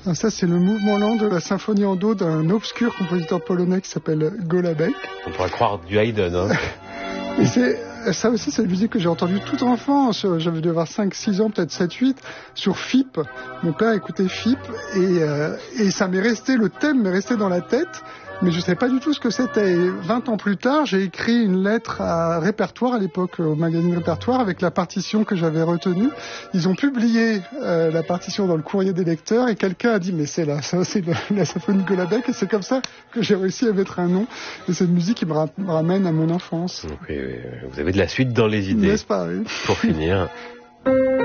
Ça, c'est le mouvement lent de la symphonie en do d'un obscur compositeur polonais qui s'appelle Golabek. On pourrait croire du Haydn, hein. Et ça aussi, c'est une musique que j'ai entendue toute enfance. J'avais dû avoir 5-6 ans, peut-être 7-8, sur FIP. Mon père écoutait FIP et ça m'est resté, le thème m'est resté dans la tête. Mais je ne savais pas du tout ce que c'était. Et 20 ans plus tard, j'ai écrit une lettre à Répertoire, à l'époque, au magazine Répertoire, avec la partition que j'avais retenue. Ils ont publié la partition dans le courrier des lecteurs et quelqu'un a dit « Mais c'est la symphonie Golabek » et c'est comme ça que j'ai réussi à mettre un nom. Et c'est une musique qui me ramène à mon enfance. Oui, vous avez de la suite dans les idées. N'est-ce pas, oui. Pour finir...